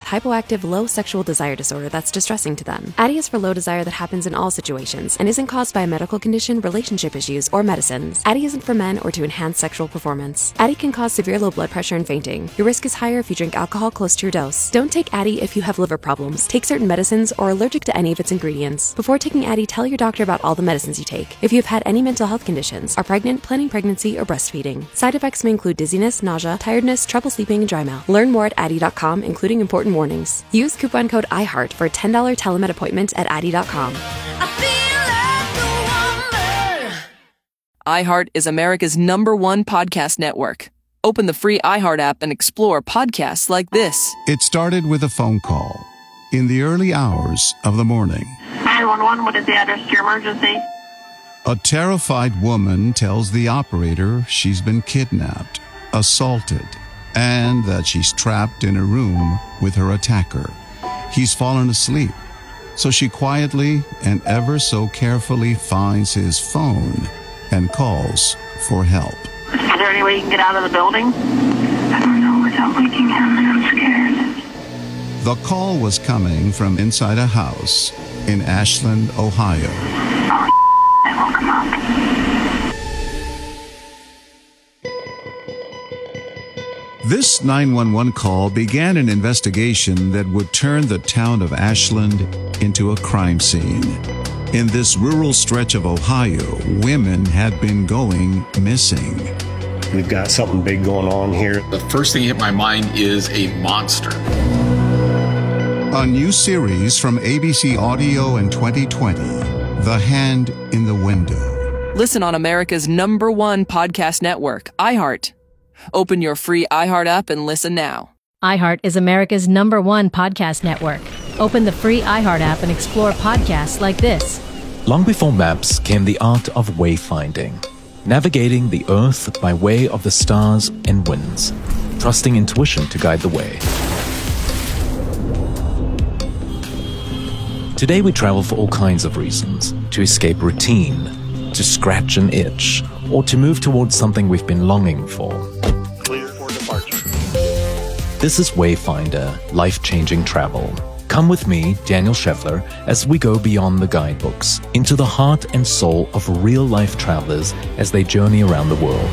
hypoactive low sexual desire disorder that's distressing to them. Addyi is for low desire that happens in all situations and isn't caused by a medical condition, relationship issues, or medicines. Addyi isn't for men or to enhance sexual performance. Addyi can cause severe low blood pressure and fainting. Your risk is higher if you drink alcohol close to your dose. Don't take Addyi if you have liver problems, take certain medicines, or are allergic to any of its ingredients. Before taking Addyi, tell your doctor about all the medicines you take. If you have had any mental health conditions, are pregnant, planning pregnancy, or breastfeeding. Side effects may include dizziness, nausea, tiredness, trouble sleeping, and dry mouth. Learn more at Addyi.com, including important warnings. Use coupon code IHEART for a $10 telemed appointment at Addyi.com. iHeart is America's #1 podcast network. Open the free iHeart app and explore podcasts like this. It started with a phone call in the early hours of the morning. 911, what is the address to your emergency? A terrified woman tells the operator she's been kidnapped, assaulted, and that she's trapped in a room with her attacker. He's fallen asleep, so she quietly and ever so carefully finds his phone and calls for help. Is there any way you can get out of the building? I don't know without waking him, and I'm scared. The call was coming from inside a house in Ashland, Ohio. Oh, I woke him up. This 911 call began an investigation that would turn the town of Ashland into a crime scene. In this rural stretch of Ohio, women had been going missing. We've got something big going on here. The first thing that hit my mind is a monster. A new series from ABC Audio in 2020, The Hand in the Window. Listen on America's #1 podcast network, iHeart. Open your free iHeart app and listen now. iHeart is America's #1 podcast network. Open the free iHeart app and explore podcasts like this. Long before maps came the art of wayfinding, navigating the earth by way of the stars and winds, trusting intuition to guide the way. Today we travel for all kinds of reasons: to escape routine, to scratch an itch, or to move towards something we've been longing for. Clear for departure. This is Wayfinder, life-changing travel. Come with me, Daniel Scheffler, as we go beyond the guidebooks, into the heart and soul of real-life travelers as they journey around the world.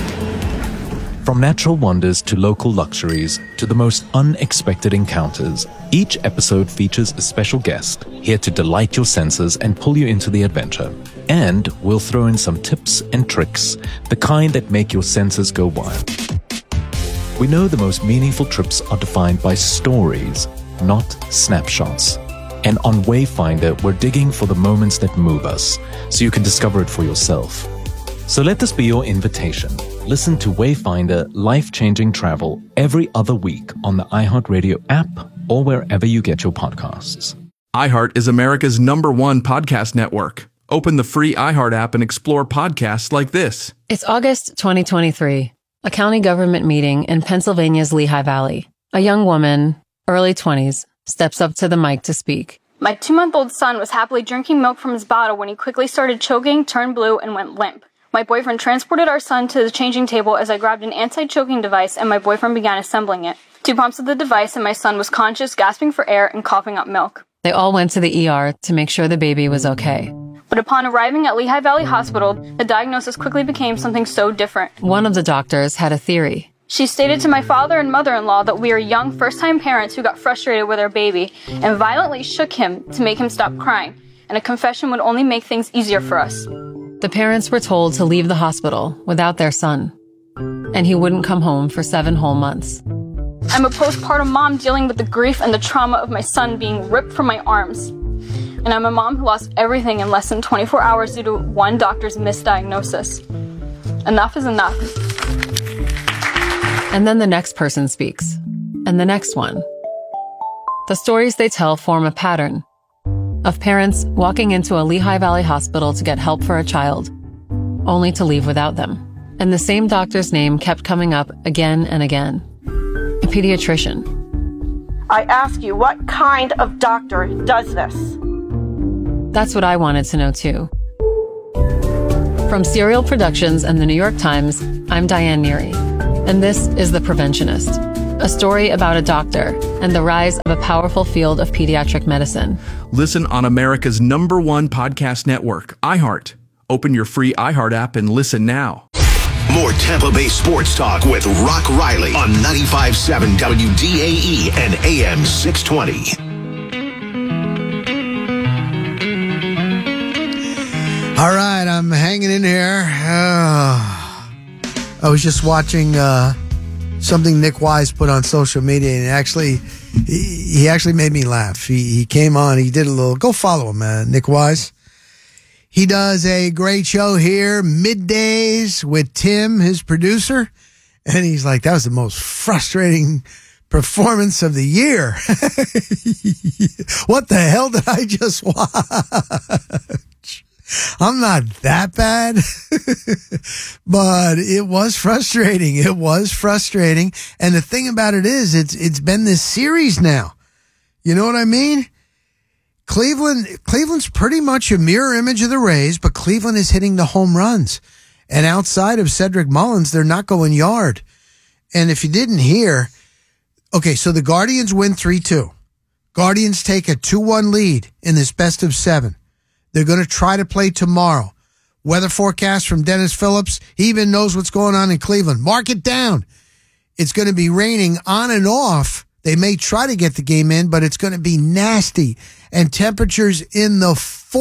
From natural wonders to local luxuries to the most unexpected encounters, each episode features a special guest here to delight your senses and pull you into the adventure. And we'll throw in some tips and tricks, the kind that make your senses go wild. We know the most meaningful trips are defined by stories, not snapshots. And on Wayfinder, we're digging for the moments that move us, so you can discover it for yourself. So let this be your invitation. Listen to Wayfinder Life-Changing Travel every other week on the iHeartRadio app or wherever you get your podcasts. iHeart is America's #1 podcast network. Open the free iHeart app and explore podcasts like this. It's August 2023, a county government meeting in Pennsylvania's Lehigh Valley. A young woman, early 20s, steps up to the mic to speak. My 2-month-old son was happily drinking milk from his bottle when he quickly started choking, turned blue, and went limp. My boyfriend transported our son to the changing table as I grabbed an anti-choking device and my boyfriend began assembling it. 2 pumps of the device and my son was conscious, gasping for air, and coughing up milk. They all went to the ER to make sure the baby was okay. But upon arriving at Lehigh Valley Hospital, the diagnosis quickly became something so different. One of the doctors had a theory. She stated to my father and mother-in-law that we are young first-time parents who got frustrated with our baby and violently shook him to make him stop crying, and a confession would only make things easier for us. The parents were told to leave the hospital without their son, and he wouldn't come home for 7 whole months. I'm a postpartum mom dealing with the grief and the trauma of my son being ripped from my arms. And I'm a mom who lost everything in less than 24 hours due to one doctor's misdiagnosis. Enough is enough. And then the next person speaks, and the next one. The stories they tell form a pattern of parents walking into a Lehigh Valley hospital to get help for a child, only to leave without them. And the same doctor's name kept coming up again and again. A pediatrician. I ask you, what kind of doctor does this? That's what I wanted to know too. From Serial Productions and the New York Times, I'm Diane Neary, and this is The Preventionist, a story about a doctor and the rise of a powerful field of pediatric medicine. Listen on America's #1 podcast network, iHeart. Open your free iHeart app and listen now. More Tampa Bay sports talk with Rock Riley on 95.7 WDAE and AM 620. All right, I'm hanging in here. I was just watching something Nick Wise put on social media, and he actually made me laugh. He came on, he did a little, go follow him, Nick Wise. He does a great show here, Middays with Tim, his producer, and he's like, that was the most frustrating performance of the year. What the hell did I just watch? I'm not that bad, but it was frustrating. It was frustrating. And the thing about it is, it's been this series now. You know what I mean? Cleveland's pretty much a mirror image of the Rays, but Cleveland is hitting the home runs. And outside of Cedric Mullins, they're not going yard. And if you didn't hear, okay, so the Guardians win 3-2. Guardians take a 2-1 lead in this best of 7. They're going to try to play tomorrow. Weather forecast from Dennis Phillips. He even knows what's going on in Cleveland. Mark it down. It's going to be raining on and off. They may try to get the game in, but it's going to be nasty. And temperatures in the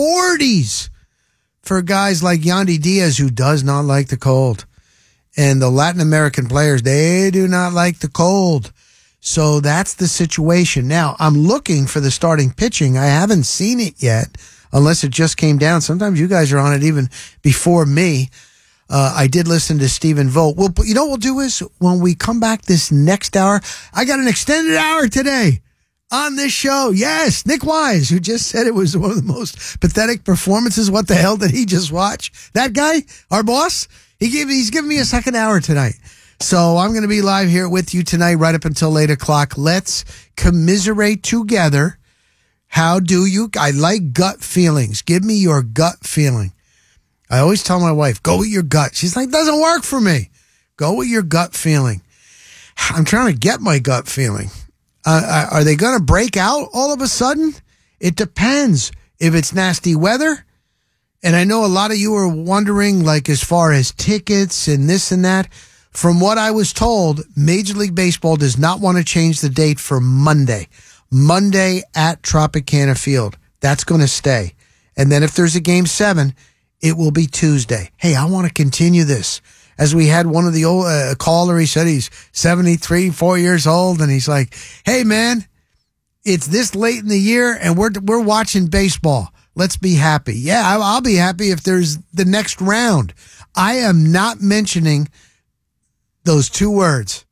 40s for guys like Yandy Diaz, who does not like the cold. And the Latin American players, they do not like the cold. So that's the situation. Now, I'm looking for the starting pitching. I haven't seen it yet, unless it just came down. Sometimes you guys are on it even before me. I did listen to Stephen Vogt. Well, you know what we'll do is when we come back this next hour, I got an extended hour today on this show. Yes, Nick Wise, who just said it was one of the most pathetic performances. What the hell did he just watch? That guy, our boss, he's giving me a second hour tonight. So I'm going to be live here with you tonight right up until 8 o'clock. Let's commiserate together. How do you? I like gut feelings. Give me your gut feeling. I always tell my wife, go with your gut. She's like, doesn't work for me. Go with your gut feeling. I'm trying to get my gut feeling. Are they going to break out all of a sudden? It depends. If it's nasty weather, and I know a lot of you are wondering, like, as far as tickets and this and that. From what I was told, Major League Baseball does not want to change the date for Monday. Monday at Tropicana Field. That's going to stay. And then if there's a Game 7, it will be Tuesday. Hey, I want to continue this. As we had one of the old caller, he said he's 73, 4 years old, and he's like, hey, man, it's this late in the year, and we're watching baseball. Let's be happy. Yeah, I'll be happy if there's the next round. I am not mentioning those two words.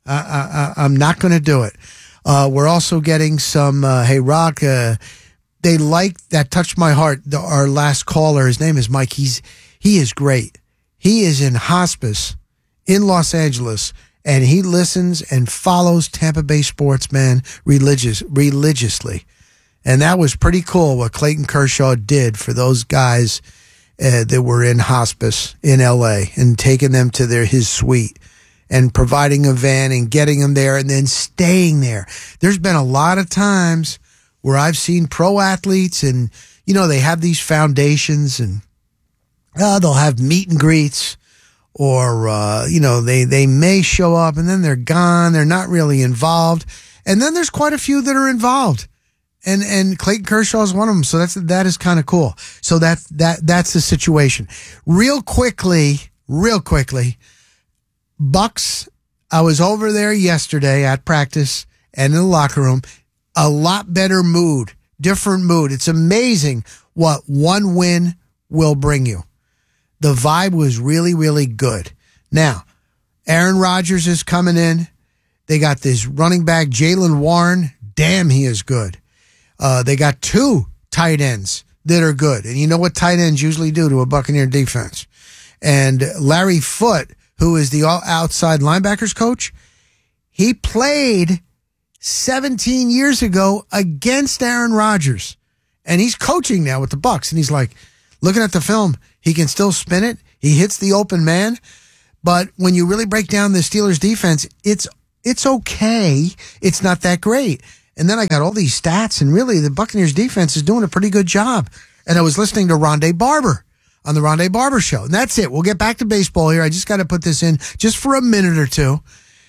I'm not going to do it. We're also getting some, hey, Rock, they like that touched my heart. Our last caller, his name is Mike. He is great. He is in hospice in Los Angeles, and he listens and follows Tampa Bay sports, man, religiously. And that was pretty cool what Clayton Kershaw did for those guys that were in hospice in L.A. and taking them to his suite and providing a van and getting them there and then staying there. There's been a lot of times where I've seen pro athletes and, you know, they have these foundations and they'll have meet and greets or, you know, they may show up and then they're gone. They're not really involved. And then there's quite a few that are involved. And Clayton Kershaw is one of them. So that is kind of cool. So that's the situation. Real quickly, Bucks, I was over there yesterday at practice and in the locker room. A lot better mood, different mood. It's amazing what one win will bring you. The vibe was really, really good. Now, Aaron Rodgers is coming in. They got this running back, Jaylen Warren. Damn, he is good. They got two tight ends that are good. And you know what tight ends usually do to a Buccaneer defense. And Larry Foote, who is the outside linebackers coach, he played 17 years ago against Aaron Rodgers. And he's coaching now with the Bucs. And he's like, looking at the film, he can still spin it. He hits the open man. But when you really break down the Steelers defense, it's It's okay. It's not that great. And then I got all these stats, and really the Buccaneers defense is doing a pretty good job. And I was listening to Rondé Barber on the Rondé Barber Show. And that's it. We'll get back to baseball here. I just got to put this in just for a minute or two.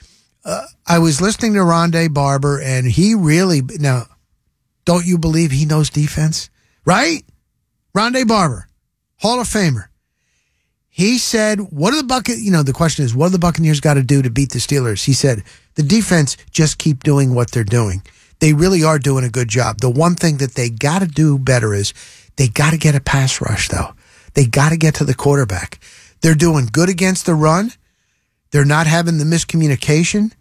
I was listening to Rondé Barber, and he really, now, don't you believe he knows defense? Right? Rondé Barber, Hall of Famer. He said, the question is, what do the Buccaneers got to do to beat the Steelers? He said, the defense just keep doing what they're doing. They really are doing a good job. The one thing that they got to do better is they got to get a pass rush, though. They got to get to the quarterback. They're doing good against the run. They're not having the miscommunication.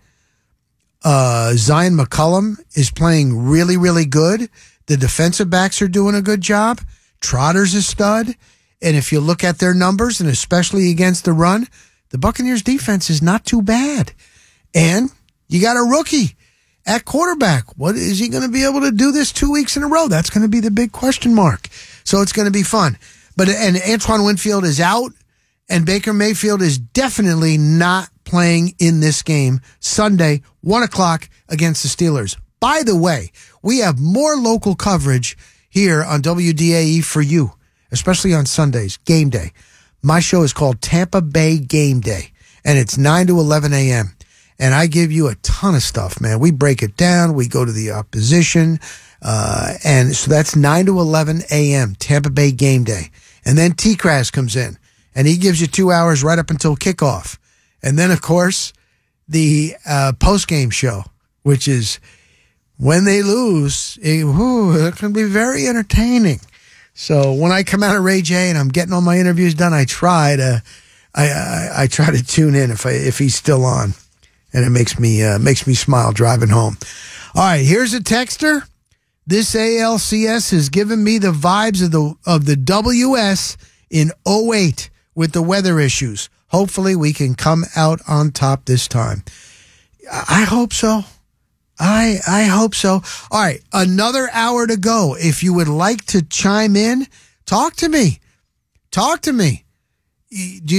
Zion McCollum is playing really, really good. The defensive backs are doing a good job. Trotter's a stud. And if you look at their numbers, and especially against the run, the Buccaneers defense is not too bad. And you got a rookie at quarterback. What is he going to be able to do this 2 weeks in a row? That's going to be the big question mark. So it's going to be fun. And Antoine Winfield is out, and Baker Mayfield is definitely not playing in this game Sunday, 1 o'clock against the Steelers. By the way, we have more local coverage here on WDAE for you, especially on Sundays, game day. My show is called Tampa Bay Game Day, and it's 9 to 11 a.m., and I give you a ton of stuff, man. We break it down. We go to the opposition, and so that's 9 to 11 a.m., Tampa Bay Game Day. And then T-Crash comes in, and he gives you 2 hours right up until kickoff. And then, of course, the post-game show, which is when they lose, it can be very entertaining. So when I come out of Ray J and I'm getting all my interviews done, I try to tune in if he's still on, and it makes me smile driving home. All right, here's a texter. This ALCS has given me the vibes of the WS in 08 with the weather issues. Hopefully we can come out on top this time. I hope so. I hope so. All right, another hour to go. If you would like to chime in, talk to me. Talk to me. Do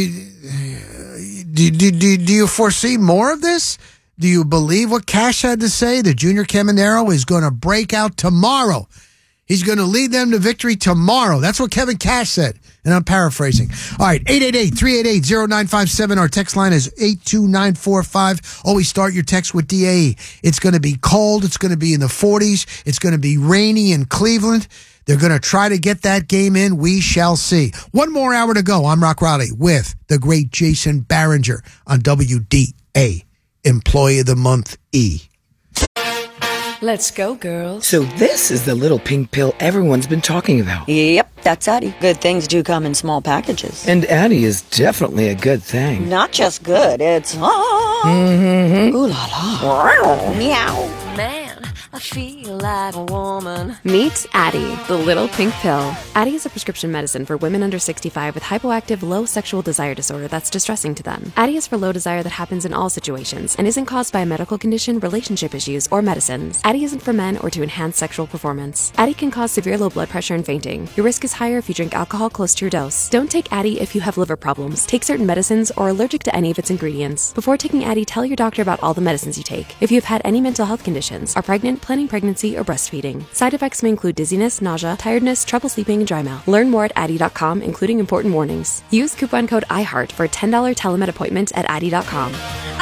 you foresee more of this? Do you believe what Cash had to say? The Junior Caminero is going to break out tomorrow. He's going to lead them to victory tomorrow. That's what Kevin Cash said, and I'm paraphrasing. All right, 888-388-0957. Our text line is 82945. Always start your text with DAE. It's going to be cold. It's going to be in the 40s. It's going to be rainy in Cleveland. They're going to try to get that game in. We shall see. One more hour to go. I'm Rock Riley with the great Jason Barringer on WDA, Employee of the Month E. Let's go, girls. So this is the little pink pill everyone's been talking about. Yep, that's Addie. Good things do come in small packages. And Addie is definitely a good thing. Not just good, it's... Mm-hmm. Ooh la la. Meow. Man, I feel like a woman. Meet Addie, the little pink pill. Addie is a prescription medicine for women under 65 with hypoactive low sexual desire disorder that's distressing to them. Addie is for low desire that happens in all situations and isn't caused by a medical condition, relationship issues, or medicines. Addie isn't for men or to enhance sexual performance. Addie can cause severe low blood pressure and fainting. Your risk is higher if you drink alcohol close to your dose. Don't take Addie if you have liver problems, take certain medicines, or are allergic to any of its ingredients. Before taking Addie, tell your doctor about all the medicines you take. If you have had any mental health conditions, are pregnant, planning pregnancy, or breastfeeding. Side effects may include dizziness, nausea, tiredness, trouble sleeping, and dry mouth. Learn more at Addie.com, including important warnings. Use coupon code IHEART for a $10 telemed appointment at Addie.com.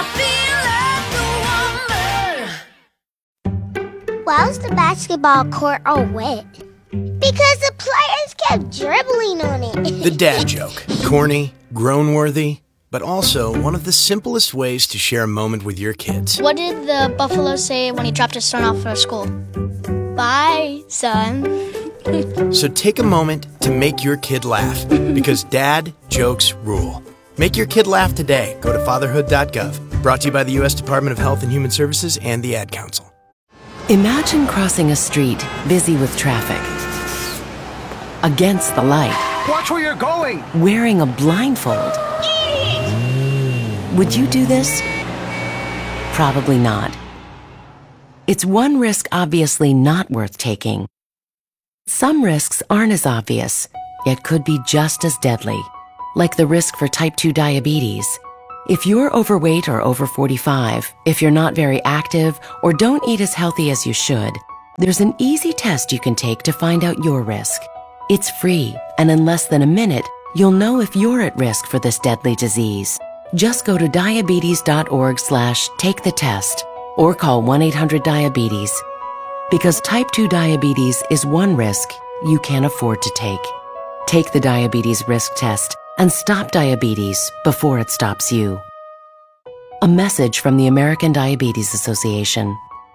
Why was the basketball court all wet? Because the players kept dribbling on it. The dad joke. Corny, groan-worthy, but also one of the simplest ways to share a moment with your kids. What did the buffalo say when he dropped his son off for school? Bye, son. So take a moment to make your kid laugh, because dad jokes rule. Make your kid laugh today. Go to fatherhood.gov. Brought to you by the U.S. Department of Health and Human Services and the Ad Council. Imagine crossing a street busy with traffic. Against the light. Watch where you're going! Wearing a blindfold. Would you do this? Probably not. It's one risk obviously not worth taking. Some risks aren't as obvious, yet could be just as deadly, like the risk for type 2 diabetes. If you're overweight or over 45, if you're not very active, or don't eat as healthy as you should, there's an easy test you can take to find out your risk. It's free, and in less than a minute, you'll know if you're at risk for this deadly disease. Just go to diabetes.org/take the test or call 1-800-DIABETES. Because type 2 diabetes is one risk you can't afford to take. Take the diabetes risk test and stop diabetes before it stops you. A message from the American Diabetes Association.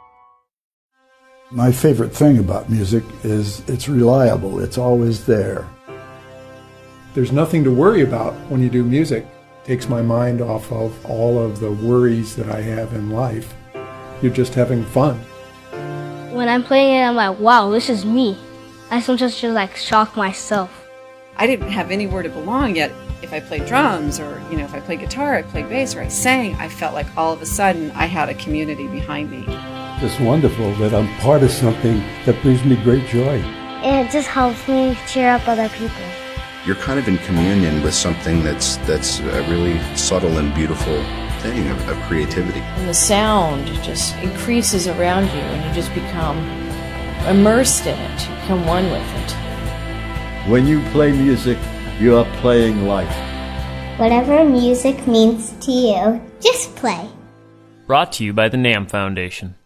My favorite thing about music is it's reliable. It's always there. There's nothing to worry about when you do music. It takes my mind off of all of the worries that I have in life. You're just having fun. When I'm playing it, I'm like, wow, this is me. I sometimes just like shock myself. I didn't have anywhere to belong yet. If I played drums or, if I played guitar, I played bass, or I sang, I felt like all of a sudden I had a community behind me. It's wonderful that I'm part of something that brings me great joy. And it just helps me cheer up other people. You're kind of in communion with something that's a really subtle and beautiful thing of creativity. And the sound just increases around you, and you just become immersed in it. You become one with it. When you play music, you are playing life. Whatever music means to you, just play. Brought to you by the NAMM Foundation.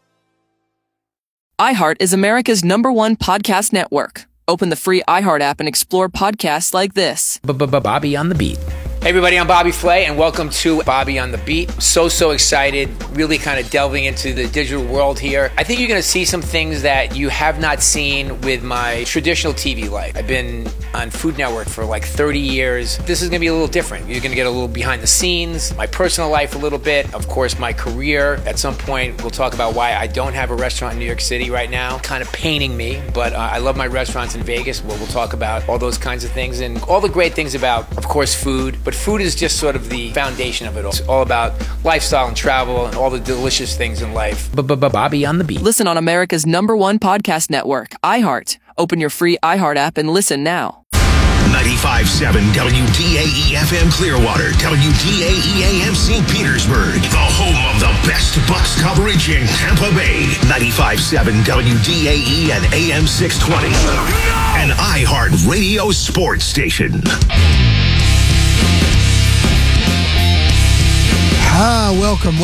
iHeart is America's #1 podcast network. Open the free iHeart app and explore podcasts like this. Bobby on the Beat. Hey everybody, I'm Bobby Flay, and welcome to Bobby on the Beat. So excited, really kind of delving into the digital world here. I think you're going to see some things that you have not seen with my traditional TV life. I've been on Food Network for like 30 years. This is going to be a little different. You're going to get a little behind the scenes, my personal life a little bit, of course my career. At some point, we'll talk about why I don't have a restaurant in New York City right now. Kind of paining me, but I love my restaurants in Vegas. We'll talk about all those kinds of things and all the great things about, of course, food. But food is just sort of the foundation of it all. It's all about lifestyle and travel and all the delicious things in life. Bobby on the Beat. Listen on America's #1 podcast network, iHeart. Open your free iHeart app and listen now. 95.7 WDAE FM Clearwater, WDAE AM St. Petersburg, the home of the best Bucks coverage in Tampa Bay. 95.7 WDAE and AM 620, an iHeart Radio sports station. Welcome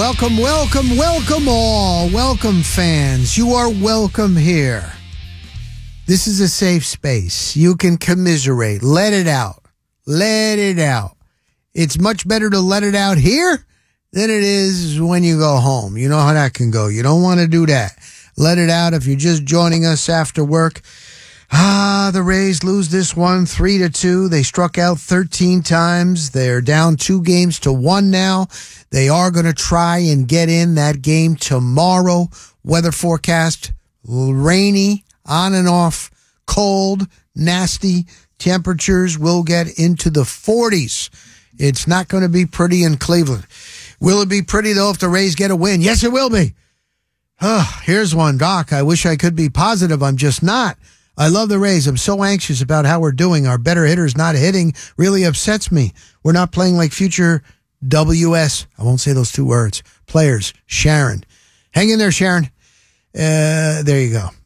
all. Welcome, fans. You are welcome here. This is a safe space. You can commiserate. Let it out. Let it out. It's much better to let it out here than it is when you go home. You know how that can go. You don't want to do that. Let it out if you're just joining us after work. The Rays lose this one 3-2. They struck out 13 times. They're down 2-1 now. They are going to try and get in that game tomorrow. Weather forecast, rainy, on and off, cold, nasty. Temperatures will get into the 40s. It's not going to be pretty in Cleveland. Will it be pretty, though, if the Rays get a win? Yes, it will be. Here's one, Doc. I wish I could be positive. I'm just not. I love the Rays. I'm so anxious about how we're doing. Our better hitters not hitting really upsets me. We're not playing like future WS. I won't say those two words. Players. Sharon. Hang in there, Sharon. There you go.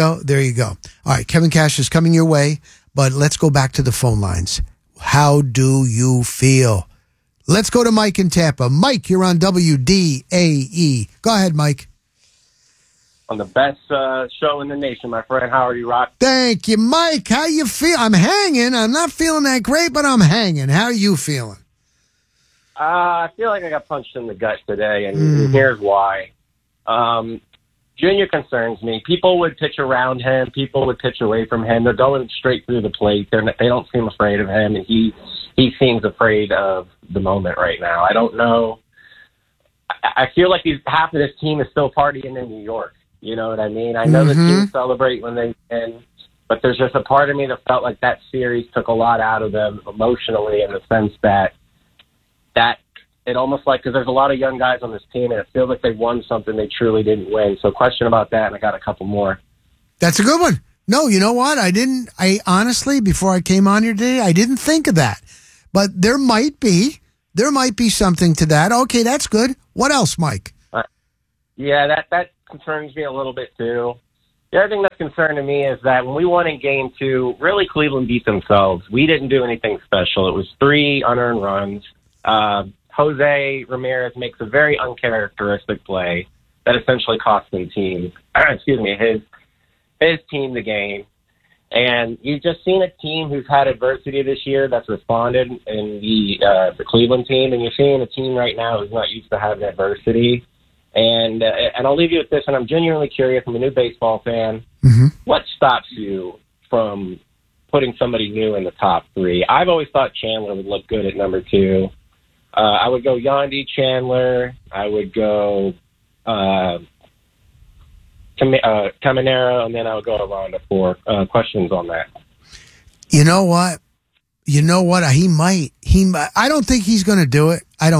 All right, Kevin Cash is coming your way, but let's go back to the phone lines. How do you feel? Let's go to Mike in Tampa. Mike, you're on WDAE. Go ahead, Mike. On the best show in the nation, my friend. How are you, Rock? Thank you, Mike. How you feel? I'm hanging. I'm not feeling that great, but I'm hanging. How are you feeling? I feel like I got punched in the gut today, and here's why. Junior concerns me. People would pitch around him. People would pitch away from him. They're going straight through the plate. They don't seem afraid of him, and he seems afraid of the moment right now. I don't know. I feel like half of this team is still partying in New York. You know what I mean? I know the teams celebrate when they win, but there's just a part of me that felt like that series took a lot out of them emotionally, in the sense that it almost like, because there's a lot of young guys on this team, and it feels like they won something they truly didn't win. So question about that, and I got a couple more. That's a good one. No, you know what? I honestly, before I came on here today, I didn't think of that. But there might be there might be something to that. Okay, that's good. What else, Mike? Yeah, that concerns me a little bit too. The other thing that's concerning me is that when we won in Game 2, really Cleveland beat themselves. We didn't do anything special. It was 3 unearned runs. Jose Ramirez makes a very uncharacteristic play that essentially cost his team the game. And you've just seen a team who's had adversity this year that's responded in the Cleveland team, and you're seeing a team right now who's not used to having adversity. And I'll leave you with this, and I'm genuinely curious. I'm a new baseball fan. Mm-hmm. What stops you from putting somebody new in the top 3? I've always thought Chandler would look good at number 2. I would go Yandy, Chandler. I would go Caminero, and then I would go around to 4. Questions on that? You know what? He might. I don't think he's going to do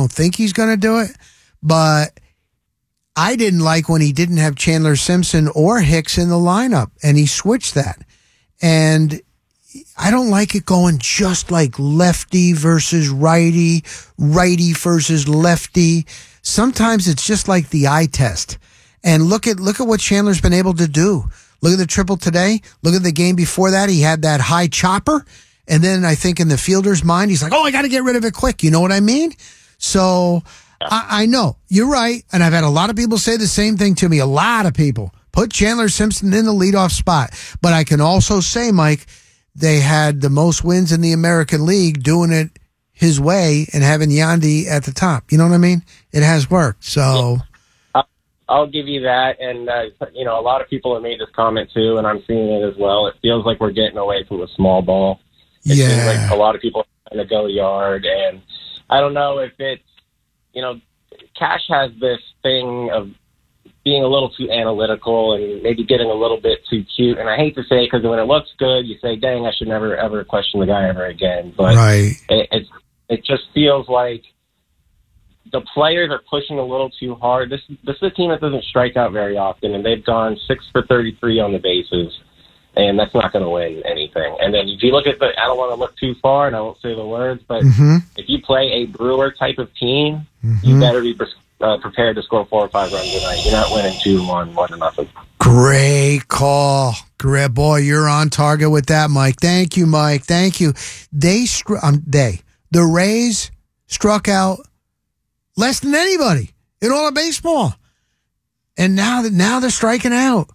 it. But I didn't like when he didn't have Chandler Simpson or Hicks in the lineup, and he switched that. And I don't like it going just like lefty versus righty, righty versus lefty. Sometimes it's just like the eye test. And look at what Chandler's been able to do. Look at the triple today. Look at the game before that. He had that high chopper. And then I think in the fielder's mind, he's like, I got to get rid of it quick. You know what I mean? So I know. You're right. And I've had a lot of people say the same thing to me. A lot of people. Put Chandler Simpson in the leadoff spot. But I can also say, Mike, they had the most wins in the American League doing it his way and having Yandy at the top. You know what I mean? It has worked. So I'll give you that. And, a lot of people have made this comment too, and I'm seeing it as well. It feels like we're getting away from the small ball. It seems like a lot of people are trying to go yard. And I don't know if it's, Cash has this thing of being a little too analytical and maybe getting a little bit too cute. And I hate to say it because when it looks good, you say, dang, I should never, ever question the guy ever again. But it just feels like the players are pushing a little too hard. This is a team that doesn't strike out very often, and they've gone 6 for 33 on the bases, and that's not going to win anything. And then if you look at I don't want to look too far, and I won't say the words, but if you play a Brewer type of team, you better be prepared to score 4 or 5 runs tonight. You're not winning 2-1, 1-0. Great call. Great boy, you're on target with that, Mike. Thank you, Mike. Thank you. The Rays struck out less than anybody in all of baseball, and now they're striking out.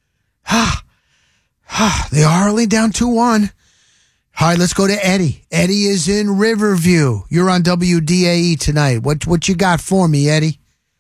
They are only down 2-1. All right, let's go to Eddie. Eddie is in Riverview. You're on WDAE tonight. What you got for me, Eddie?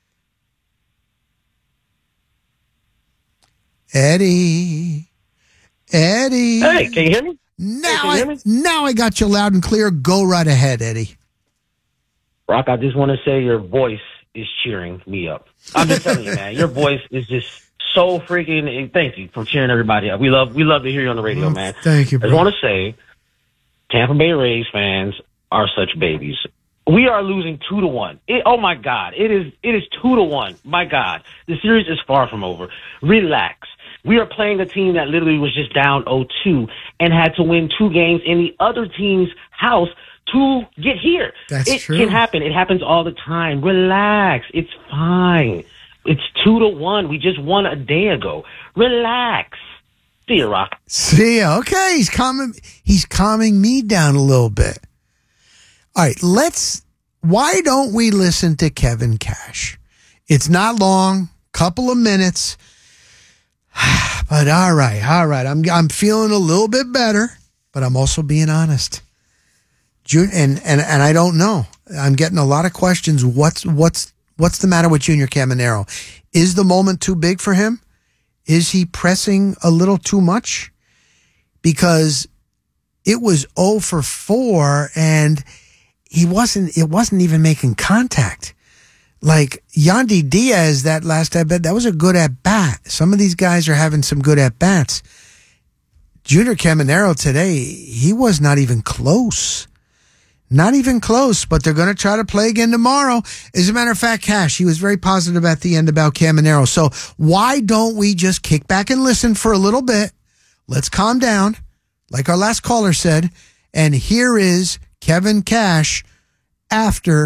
Eddie. Hey, can you hear me? Now I got you loud and clear. Go right ahead, Eddie. Rock, I just want to say your voice is cheering me up. I'm just telling you, man. Your voice is just so freaking. Thank you for cheering everybody up. We love to hear you on the radio, man. Thank you, bro. I just want to say, Tampa Bay Rays fans are such babies. We are losing 2-1. Oh my God, it is 2-1. My God, the series is far from over. Relax. We are playing a team that literally was just down 0-2 and had to win 2 games in the other team's house to get here. It can happen. It happens all the time. Relax. It's fine. It's 2-1. We just won a day ago. Relax. See you, Rock. See ya. Okay, he's calming me down a little bit. All right, why don't we listen to Kevin Cash? It's not long, couple of minutes. But all right. I'm feeling a little bit better, but I'm also being honest. And I don't know. I'm getting a lot of questions. What's the matter with Junior Caminero? Is the moment too big for him? Is he pressing a little too much? Because it was 0 for 4 and it wasn't even making contact. Like Yandy Diaz, that last at bat, that was a good at bat. Some of these guys are having some good at bats. Junior Caminero today, he was not even close. Not even close, but they're going to try to play again tomorrow. As a matter of fact, Cash, he was very positive at the end about Caminero. So why don't we just kick back and listen for a little bit? Let's calm down, like our last caller said. And here is Kevin Cash after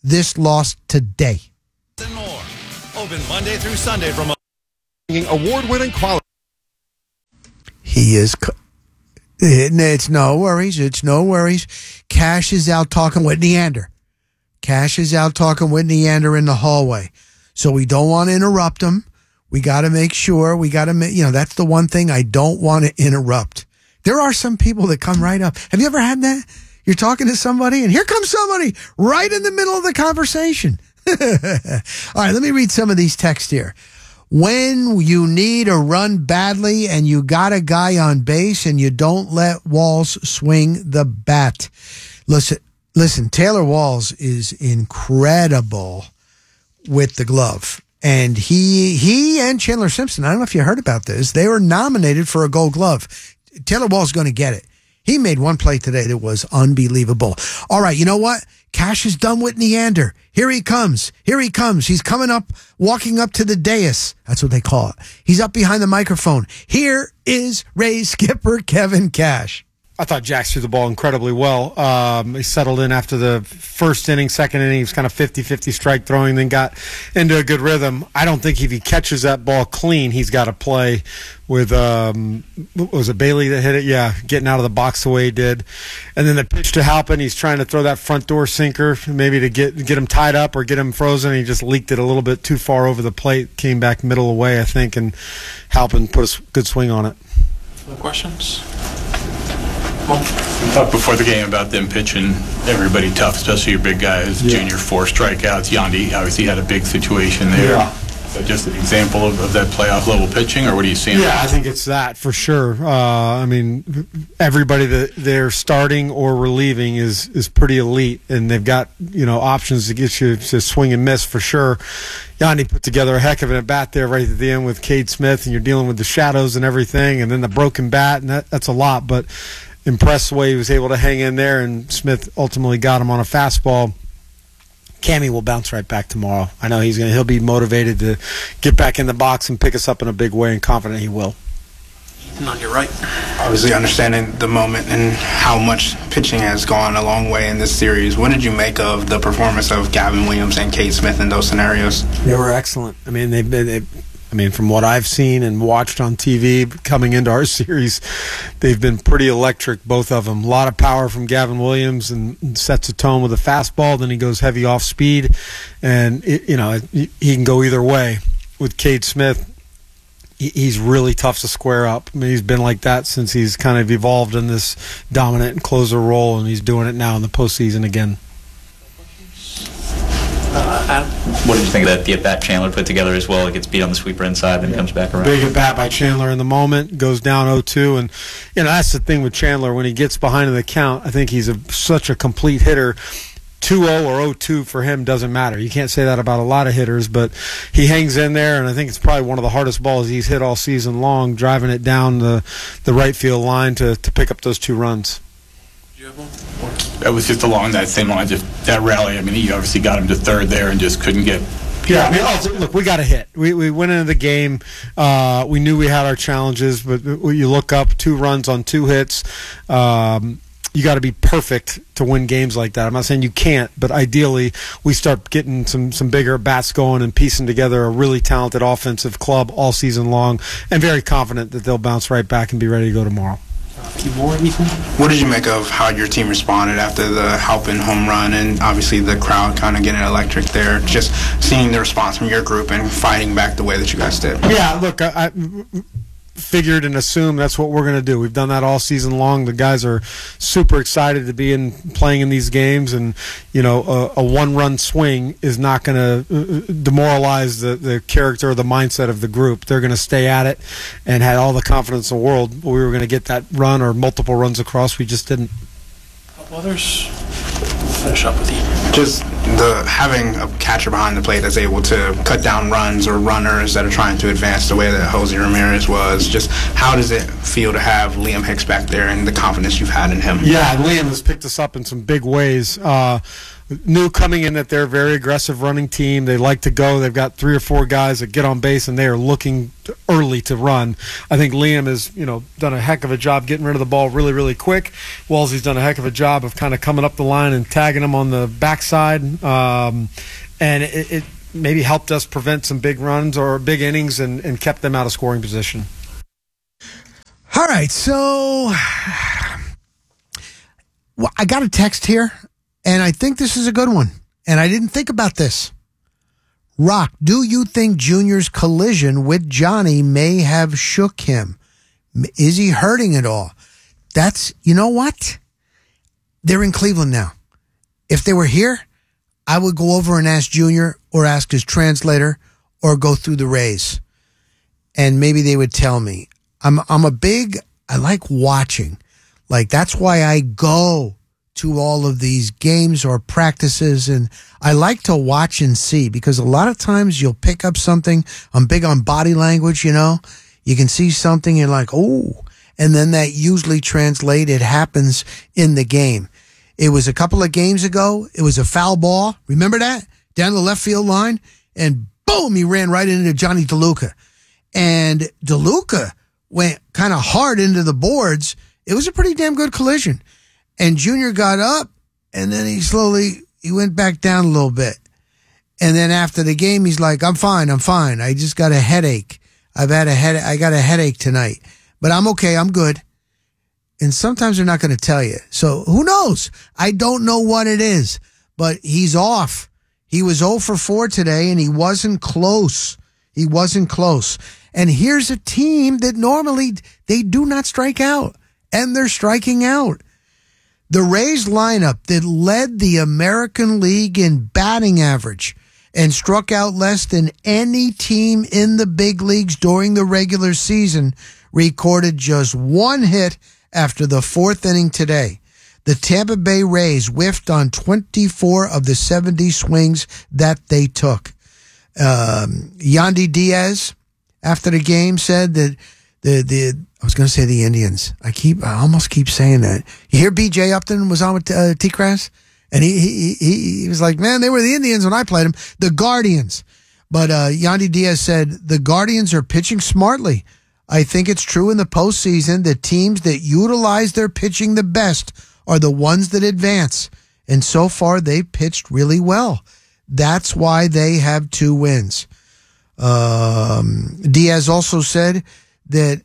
this loss today. And more. Open Monday through Sunday from award-winning quality. He is. It's no worries. It's no worries. Cash is out talking with Neander. Cash is out talking with Neander in the hallway. So we don't want to interrupt him. We got to make sure. We got to make, that's the one thing I don't want to interrupt. There are some people that come right up. Have you ever had that? You're talking to somebody and here comes somebody right in the middle of the conversation. All right, let me read some of these texts here. When you need a run badly and you got a guy on base and you don't let Walls swing the bat. Listen, Taylor Walls is incredible with the glove. And he and Chandler Simpson, I don't know if you heard about this, they were nominated for a Gold Glove. Taylor Walls is going to get it. He made one play today that was unbelievable. All right, you know what? Cash is done with Neander. Here he comes. Here he comes. He's coming up, walking up to the dais. That's what they call it. He's up behind the microphone. Here is Rays skipper Kevin Cash. I thought Jax threw the ball incredibly well. He settled in after the first inning, second inning. He was kind of 50-50 strike throwing, then got into a good rhythm. I don't think if he catches that ball clean, he's got to play with, was it Bailey that hit it? Yeah, getting out of the box the way he did. And then the pitch to Halpin, he's trying to throw that front door sinker, maybe to get him tied up or get him frozen. He just leaked it a little bit too far over the plate, came back middle away, I think, and Halpin put a good swing on it. Other questions? We talked before the game about them pitching everybody tough, especially your big guys. Yeah. Junior, 4 strikeouts. Yandy obviously had a big situation there. Yeah. So just an example of that playoff level pitching, or what are you seeing? Yeah, I think it's that for sure. I mean, everybody that they're starting or relieving is pretty elite, and they've got options to get you to swing and miss for sure. Yandy put together a heck of an at-bat there right at the end with Cade Smith, and you're dealing with the shadows and everything, and then the broken bat, and that's a lot, but impressed the way he was able to hang in there, and Smith ultimately got him on a fastball. Cammy will bounce right back tomorrow. I know he'll be motivated to get back in the box and pick us up in a big way, and confident he will. And on your right, obviously understanding the moment and how much pitching has gone a long way in this series. What did you make of the performance of Gavin Williams and Cade Smith in those scenarios? They were excellent. I mean, from what I've seen and watched on TV coming into our series, they've been pretty electric, both of them. A lot of power from Gavin Williams and sets a tone with a fastball. Then he goes heavy off speed, and he can go either way. With Cade Smith, he's really tough to square up. I mean, he's been like that since he's kind of evolved in this dominant and closer role, and he's doing it now in the postseason again. What did you think of that at-bat Chandler put together as well? He gets beat on the sweeper inside, then comes back around. Big at-bat by Chandler in the moment, goes down 0-2, and that's the thing with Chandler. When he gets behind in the count, I think he's such a complete hitter. 2-0 or 0-2 for him doesn't matter. You can't say that about a lot of hitters, but he hangs in there, and I think it's probably one of the hardest balls he's hit all season long, driving it down the right field line to pick up those 2 runs. That was just along that same line, just that rally. I mean, he obviously got him to third there and just couldn't get. Yeah, I mean, look, we got a hit. We went into the game. We knew we had our challenges, but you look up 2 runs on 2 hits. You got to be perfect to win games like that. I'm not saying you can't, but ideally we start getting some bigger bats going and piecing together a really talented offensive club all season long, and very confident that they'll bounce right back and be ready to go tomorrow. What did you make of how your team responded after the Halpin home run, and obviously the crowd kind of getting electric there, just seeing the response from your group and fighting back the way that you guys did? Yeah, look, I figured and assumed that's what we're going to do. We've done that all season long. The guys are super excited to be playing in these games, and a one-run swing is not going to demoralize the character or the mindset of the group. They're going to stay at it and had all the confidence in the world. We were going to get that run or multiple runs across. We just didn't. A couple others. Finish up with you. Just having a catcher behind the plate that's able to cut down runs or runners that are trying to advance the way that Jose Ramirez was. Just how does it feel to have Liam Hicks back there and the confidence you've had in him? Yeah, Liam has picked us up in some big ways. knew coming in that they're a very aggressive running team. They like to go. They've got 3 or 4 guys that get on base, and they are looking early to run. I think Liam has, done a heck of a job getting rid of the ball really, really quick. Walsey's done a heck of a job of kind of coming up the line and tagging them on the backside. And it maybe helped us prevent some big runs or big innings and kept them out of scoring position. All right, so I got a text here, and I think this is a good one. And I didn't think about this. Rock, do you think Junior's collision with Johnny may have shook him? Is he hurting at all? You know what? They're in Cleveland now. If they were here, I would go over and ask Junior or ask his translator or go through the Rays. And maybe they would tell me. I like watching. Like, that's why I go to all of these games or practices, and I like to watch and see, because a lot of times you'll pick up something. I'm big on body language, You can see something, you're like, oh, and then that usually it happens in the game. It was a couple of games ago. It was a foul ball. Remember that? Down the left field line, and boom, he ran right into Johnny DeLuca. And DeLuca went kind of hard into the boards. It was a pretty damn good collision. And Junior got up, and then he went back down a little bit. And then after the game, he's like, I'm fine. I just got a headache. I got a headache tonight. But I'm okay. I'm good. And sometimes they're not going to tell you. So who knows? I don't know what it is. But he's off. He was 0 for 4 today, and he wasn't close. And here's a team that normally they do not strike out, and they're striking out. The Rays lineup that led the American League in batting average and struck out less than any team in the big leagues during the regular season recorded just 1 hit after the 4th inning today. The Tampa Bay Rays whiffed on 24 of the 70 swings that they took. Yandy Diaz, after the game, said that I was going to say the Indians. I almost keep saying that. You hear B.J. Upton was on with T-Crass? And he was like, man, they were the Indians when I played them. The Guardians. But Yandy Diaz said, the Guardians are pitching smartly. I think it's true in the postseason that teams that utilize their pitching the best are the ones that advance. And so far, they've pitched really well. That's why they have 2 wins. Diaz also said that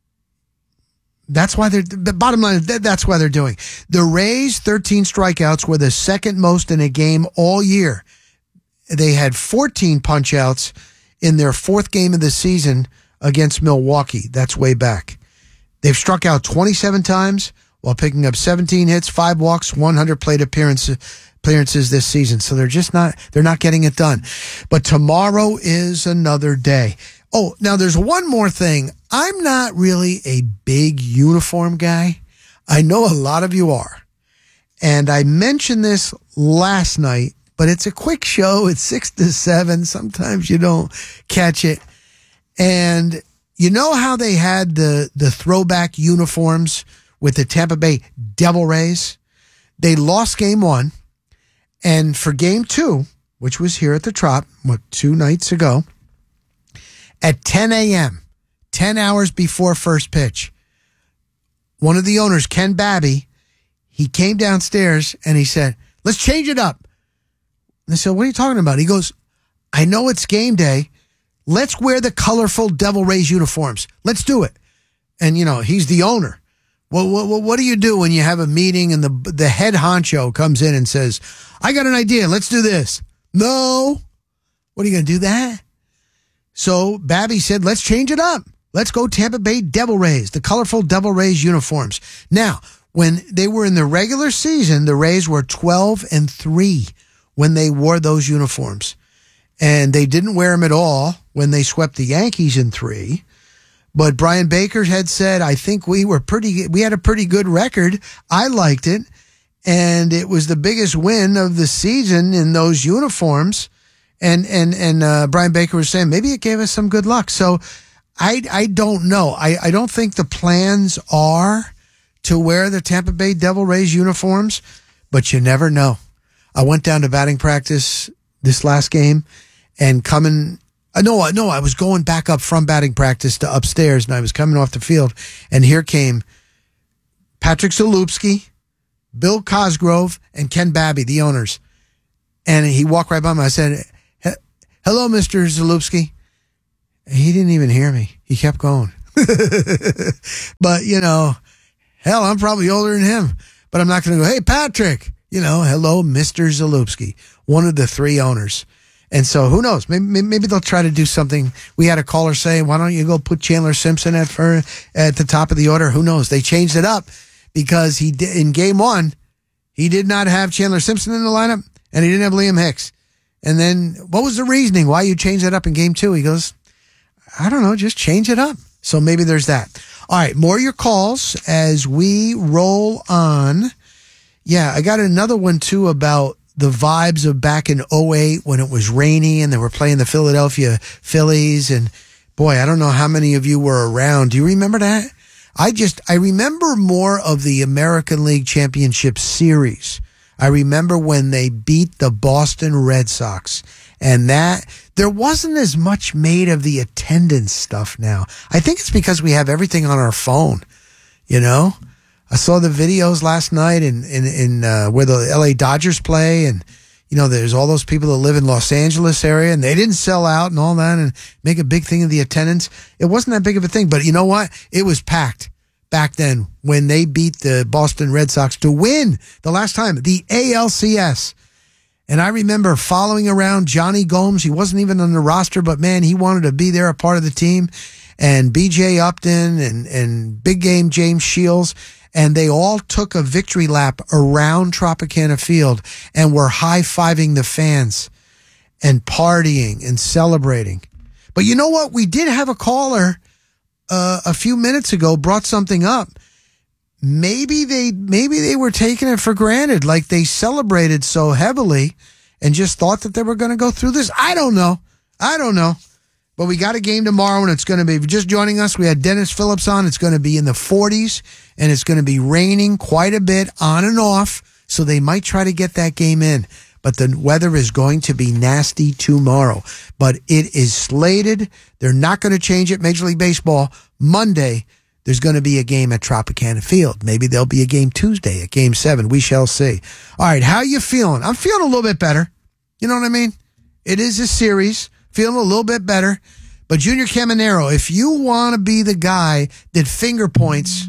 that's why the bottom line is that's why they're doing. The Rays' 13 strikeouts were the second most in a game all year. They had 14 punch-outs in their 4th game of the season against Milwaukee. That's way back. They've struck out 27 times while picking up 17 hits, 5 walks, 100 plate appearances this season. So they're not getting it done. But tomorrow is another day. Oh, now there's one more thing. I'm not really a big uniform guy. I know a lot of you are. And I mentioned this last night, but it's a quick show. It's 6 to 7. Sometimes you don't catch it. And you know how they had the throwback uniforms with the Tampa Bay Devil Rays? They lost game 1. And for game 2, which was here at the Trop, 2 nights ago, at 10 a.m., 10 hours before first pitch, one of the owners, Ken Babby, he came downstairs and he said, let's change it up. And I said, what are you talking about? He goes, I know it's game day. Let's wear the colorful Devil Rays uniforms. Let's do it. And, he's the owner. Well, what do you do when you have a meeting and the head honcho comes in and says, I got an idea. Let's do this. No. What are you going to do that? So Babby said, let's change it up. Let's go Tampa Bay Devil Rays, the colorful Devil Rays uniforms. Now, when they were in the regular season, the Rays were 12-3 when they wore those uniforms. And they didn't wear them at all when they swept the Yankees in 3. But Brian Baker had said, I think we had a pretty good record. I liked it. And it was the biggest win of the season in those uniforms. And Brian Baker was saying, maybe it gave us some good luck. So I don't know. I don't think the plans are to wear the Tampa Bay Devil Rays uniforms, but you never know. I went down to batting practice this last game and I was going back up from batting practice to upstairs, and I was coming off the field, and here came Patrick Zalupski, Bill Cosgrove, and Ken Babby, the owners. And he walked right by me. I said, "Hello, Mr. Zalupski." He didn't even hear me. He kept going. But, hell, I'm probably older than him. But I'm not going to go, "Hey, Patrick." Hello, Mr. Zalupski, one of the 3 owners. And so who knows? Maybe they'll try to do something. We had a caller say, "Why don't you go put Chandler Simpson at the top of the order?" Who knows? They changed it up because in game 1, he did not have Chandler Simpson in the lineup and he didn't have Liam Hicks. And then what was the reasoning why you changed it up in game 2? He goes, "I don't know, just change it up." So maybe there's that. All right, more of your calls as we roll on. Yeah, I got another one too about the vibes of back in 2008 when it was rainy and they were playing the Philadelphia Phillies. And boy, I don't know how many of you were around. Do you remember that? I remember more of the American League Championship Series. I remember when they beat the Boston Red Sox, and that there wasn't as much made of the attendance stuff now. I think it's because we have everything on our phone, I saw the videos last night in where the LA Dodgers play, and there's all those people that live in Los Angeles area, and they didn't sell out and all that and make a big thing of the attendance. It wasn't that big of a thing, but you know what? It was packed back then when they beat the Boston Red Sox to win the last time, the ALCS. And I remember following around Johnny Gomes. He wasn't even on the roster, but man, he wanted to be there, a part of the team. And BJ Upton and big game James Shields. And they all took a victory lap around Tropicana Field and were high-fiving the fans and partying and celebrating. But you know what? We did have a caller a few minutes ago brought something up. Maybe they were taking it for granted, like they celebrated so heavily and just thought that they were going to go through this. I don't know. But we got a game tomorrow, and it's going to be, just joining us, we had Dennis Phillips on. It's going to be in the 40s, and it's going to be raining quite a bit on and off, so they might try to get that game in. But the weather is going to be nasty tomorrow. But it is slated. They're not going to change it. Major League Baseball, Monday, there's going to be a game at Tropicana Field. Maybe there'll be a game Tuesday at Game 7. We shall see. All right, how you feeling? I'm feeling a little bit better. You know what I mean? It is a series. Feeling a little bit better. But Junior Caminero, if you want to be the guy that finger points,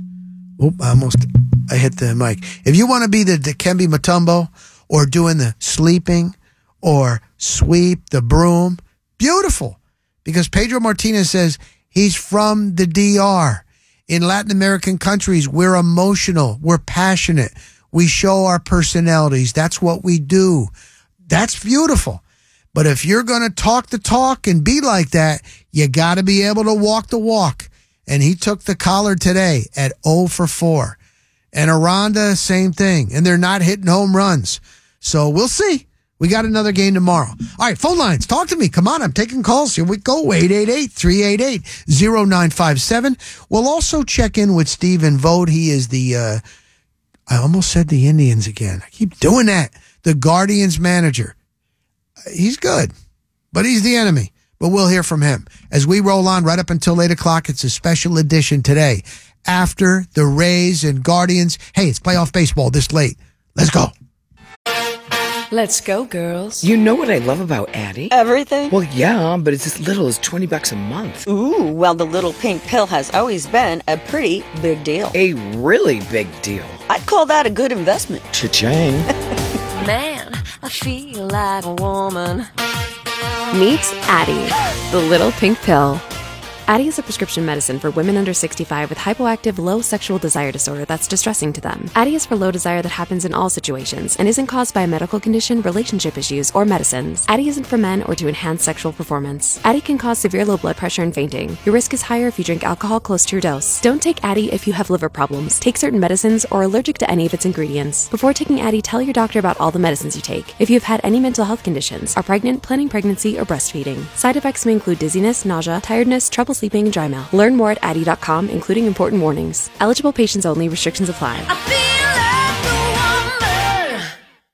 I hit the mic. If you want to be the Dikembe Mutombo or doing the sleeping or sweep, the broom, beautiful. Because Pedro Martinez says he's from the DR. In Latin American countries, we're emotional. We're passionate. We show our personalities. That's what we do. That's beautiful. But if you're going to talk the talk and be like that, you got to be able to walk the walk. And he took the collar today at 0 for 4. And Aranda, same thing. And they're not hitting home runs. So we'll see. We got another game tomorrow. All right, phone lines. Talk to me. Come on, I'm taking calls. Here we go. 888-388-0957. We'll also check in with Stephen Vogt. He is the, I almost said the Indians again. I keep doing that. The Guardians manager. He's good, but he's the enemy. But we'll hear from him. As we roll on right up until 8 o'clock, it's a special edition today. After the Rays and Guardians. Hey, it's playoff baseball this late. Let's go. Let's go, girls. You know what I love about Addie? Everything? Well, yeah, but it's as little as $20 a month. Ooh, well, the little pink pill has always been a pretty big deal. A really big deal. I'd call that a good investment. Cha-ching. Man, I feel like a woman. Meet Addie, the little pink pill. Addie is a prescription medicine for women under 65 with hypoactive low sexual desire disorder that's distressing to them. Addie is for low desire that happens in all situations and isn't caused by a medical condition, relationship issues, or medicines. Addie isn't for men or to enhance sexual performance. Addie can cause severe low blood pressure and fainting. Your risk is higher if you drink alcohol close to your dose. Don't take Addie if you have liver problems, take certain medicines, or are allergic to any of its ingredients. Before taking Addie, tell your doctor about all the medicines you take. If you have had any mental health conditions, are pregnant, planning pregnancy, or breastfeeding. Side effects may include dizziness, nausea, tiredness, trouble sleeping, and dry mouth. Learn more at Addie.com, including important warnings. Eligible patients only. Restrictions apply.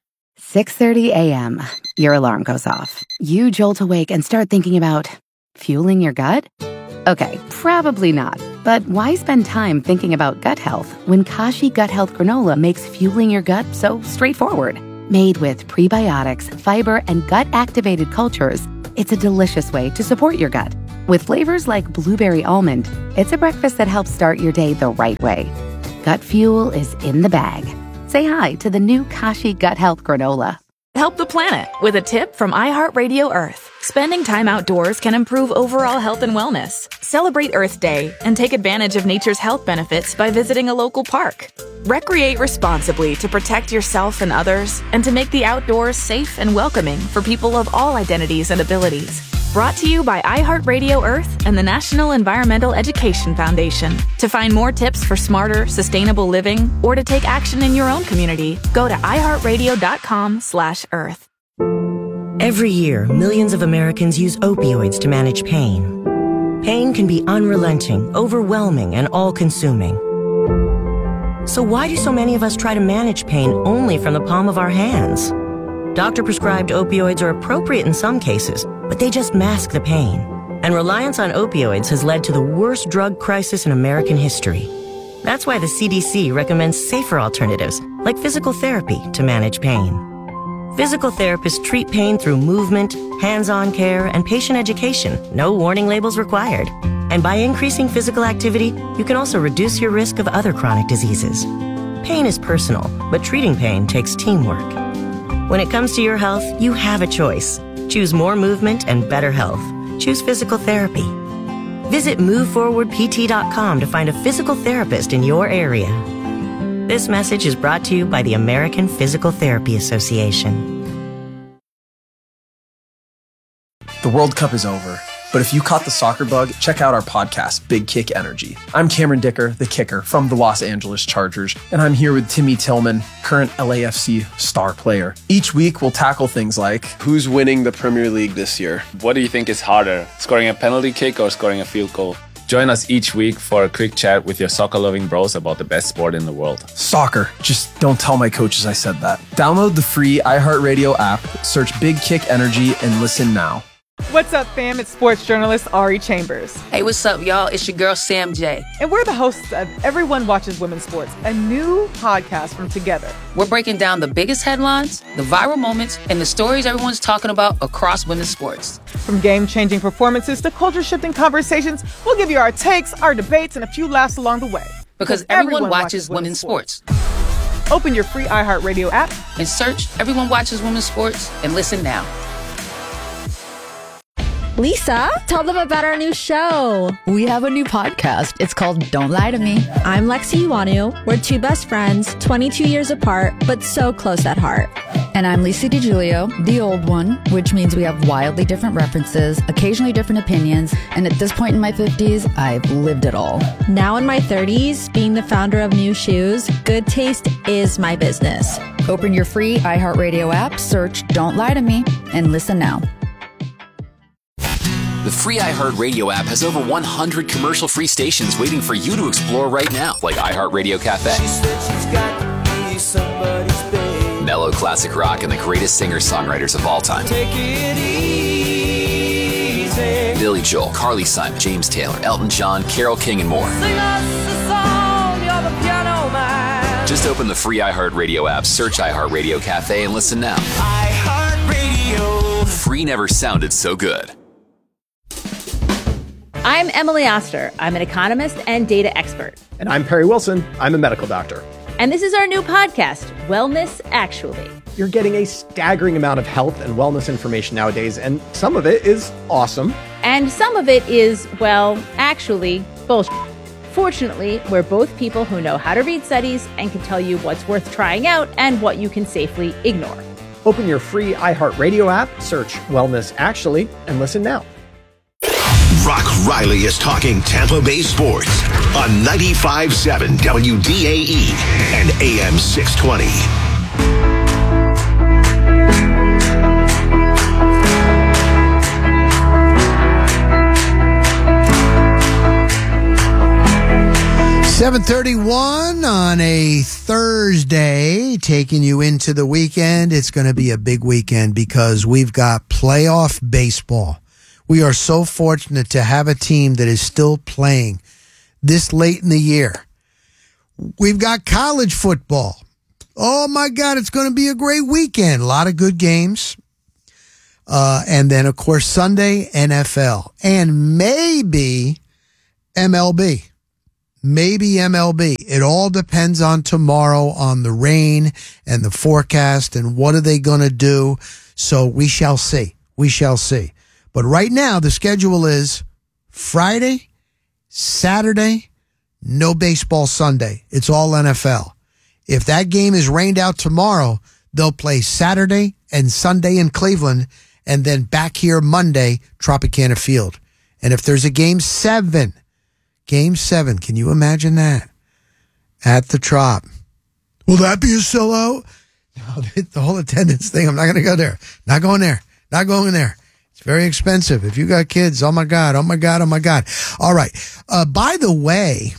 6:30 a.m. Your alarm goes off. You jolt awake and start thinking about fueling your gut? Okay, probably not. But why spend time thinking about gut health when Kashi Gut Health Granola makes fueling your gut so straightforward? Made with prebiotics, fiber, and gut-activated cultures, it's a delicious way to support your gut. With flavors like blueberry almond, it's a breakfast that helps start your day the right way. Gut fuel is in the bag. Say hi to the new Kashi Gut Health Granola. Help the planet with a tip from iHeartRadio Earth. Spending time outdoors can improve overall health and wellness. Celebrate Earth Day and take advantage of nature's health benefits by visiting a local park. Recreate responsibly to protect yourself and others, and to make the outdoors safe and welcoming for people of all identities and abilities. Brought to you by iHeartRadio Earth and the National Environmental Education Foundation. To find more tips for smarter, sustainable living, or to take action in your own community, go to iHeartRadio.com/earth. Every year, millions of Americans use opioids to manage pain. Pain can be unrelenting, overwhelming, and all-consuming. So why do so many of us try to manage pain only from the palm of our hands? Doctor-prescribed opioids are appropriate in some cases, but they just mask the pain. And reliance on opioids has led to the worst drug crisis in American history. That's why the CDC recommends safer alternatives, like physical therapy, to manage pain. Physical therapists treat pain through movement, hands-on care, and patient education. No warning labels required. And by increasing physical activity, you can also reduce your risk of other chronic diseases. Pain is personal, but treating pain takes teamwork. When it comes to your health, you have a choice. Choose more movement and better health. Choose physical therapy. Visit MoveForwardPT.com to find a physical therapist in your area. This message is brought to you by the American Physical Therapy Association. The World Cup is over, but if you caught the soccer bug, check out our podcast, Big Kick Energy. I'm Cameron Dicker, the kicker from the Los Angeles Chargers, and I'm here with Timmy Tillman, current LAFC star player. Each week, we'll tackle things like, who's winning the Premier League this year? What do you think is harder, scoring a penalty kick or scoring a field goal? Join us each week for a quick chat with your soccer-loving bros about the best sport in the world. Soccer. Just don't tell my coaches I said that. Download the free iHeartRadio app, search Big Kick Energy, and listen now. What's up, fam? It's sports journalist Ari Chambers. Hey, what's up, y'all? It's your girl, Sam J. And we're the hosts of Everyone Watches Women's Sports, a new podcast from Together. We're breaking down the biggest headlines, the viral moments, and the stories everyone's talking about across women's sports. From game-changing performances to culture-shifting conversations, we'll give you our takes, our debates, and a few laughs along the way. Because everyone watches women's sports. Open your free iHeartRadio app and search Everyone Watches Women's Sports and listen now. Lisa, tell them about our new show. We have a new podcast. It's called Don't Lie to Me. I'm Lexi Uwanu. We're two best friends, 22 years apart, but so close at heart. And I'm Lisa DiGiulio, the old one, which means we have wildly different references, occasionally different opinions, and at this point in my 50s, I've lived it all. Now in my 30s, being the founder of New Shoes, good taste is my business. Open your free iHeartRadio app, search Don't Lie to Me, and listen now. The free iHeartRadio app has over 100 commercial-free stations waiting for you to explore right now, like iHeartRadio Cafe, mellow classic rock, and the greatest singer-songwriters of all time. Take it easy. Billy Joel, Carly Simon, James Taylor, Elton John, Carole King, and more. Sing us a song, you're the piano man. Just open the free iHeartRadio app, search iHeartRadio Cafe, and listen now. iHeartRadio. Free never sounded so good. I'm Emily Oster. I'm an economist and data expert. And I'm Perry Wilson. I'm a medical doctor. And this is our new podcast, Wellness Actually. You're getting a staggering amount of health and wellness information nowadays, and some of it is awesome. And some of it is, well, actually, bullshit. Fortunately, we're both people who know how to read studies and can tell you what's worth trying out and what you can safely ignore. Open your free iHeartRadio app, search Wellness Actually, and listen now. Rock Riley is talking Tampa Bay sports on 95.7 WDAE and AM 620. 7:31 on a Thursday, taking you into the weekend. It's going to be a big weekend because we've got playoff baseball. We are so fortunate to have a team that is still playing this late in the year. We've got college football. Oh my God, it's going to be a great weekend. A lot of good games. And then, of course, Sunday, NFL. And maybe MLB. Maybe MLB. It all depends on tomorrow, on the rain and the forecast and what are they going to do. So we shall see. We shall see. But right now, the schedule is Friday, Saturday, no baseball Sunday. It's all NFL. If that game is rained out tomorrow, they'll play Saturday and Sunday in Cleveland and then back here Monday, Tropicana Field. And if there's a Game 7, can you imagine that? At the Trop. Will that be a sellout? No, the whole attendance thing, I'm not going to go there. Not going there. Not going there. It's very expensive. If you got kids, oh my God, oh my God, oh my God. All right. By the way,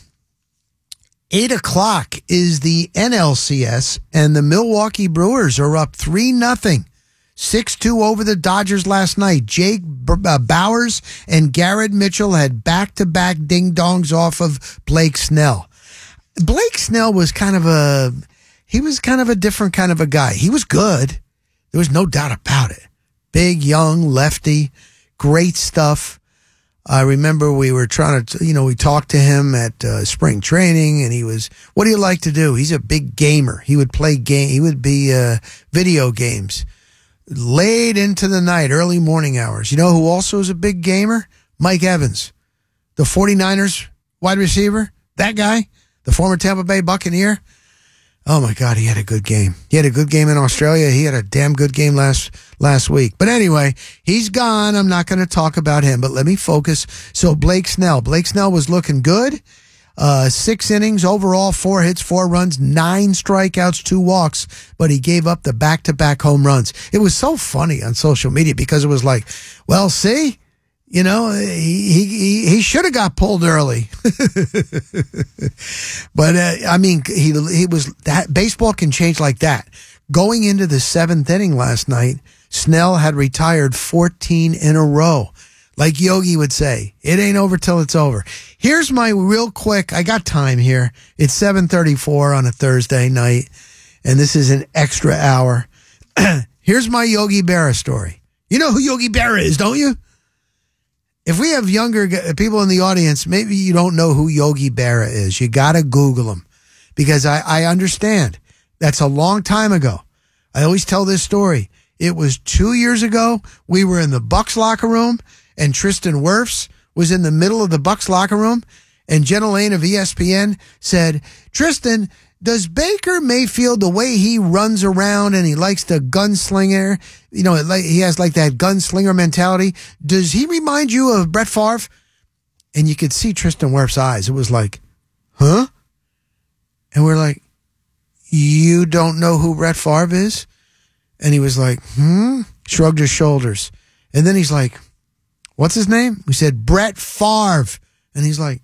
8 o'clock is the NLCS, and the Milwaukee Brewers are up 3-0. 6-2 over the Dodgers last night. Jake Bowers and Garrett Mitchell had back-to-back ding-dongs off of Blake Snell. Blake Snell was kind of a different kind of a guy. He was good. There was no doubt about it. Big, young, lefty, great stuff. I remember we were trying to, we talked to him at spring training, and he was, what do you like to do? He's a big gamer. He would play he would be video games. Late into the night, early morning hours. You know who also is a big gamer? Mike Evans, the 49ers wide receiver. That guy, the former Tampa Bay Buccaneer. Oh, my God, he had a good game. He had a good game in Australia. He had a damn good game last week. But anyway, he's gone. I'm not going to talk about him, but let me focus. So Blake Snell was looking good. 6 innings overall, 4 hits, 4 runs, 9 strikeouts, 2 walks, but he gave up the back-to-back home runs. It was so funny on social media because it was like, well, see, he should have got pulled early. But he was that. Baseball can change like that. Going into the 7th inning last night, Snell had retired 14 in a row. Like Yogi would say, it ain't over till it's over. Here's my real quick, I got time here. It's 7:34 on a Thursday night, and this is an extra hour. Here's my Yogi Berra story. You know who Yogi Berra is, don't you? If we have younger people in the audience, maybe you don't know who Yogi Berra is. You got to Google him, because I understand. That's a long time ago. I always tell this story. It was 2 years ago. We were in the Bucks locker room, and Tristan Wirfs was in the middle of the Bucks locker room, and Jenna Lane of ESPN said, Tristan, does Baker Mayfield, the way he runs around and he likes to gunslinger, he has like that gunslinger mentality, does he remind you of Brett Favre? And you could see Tristan Wirfs' eyes. It was like, huh? And we're like, you don't know who Brett Favre is? And he was like, shrugged his shoulders. And then he's like, what's his name? We said, Brett Favre. And he's like,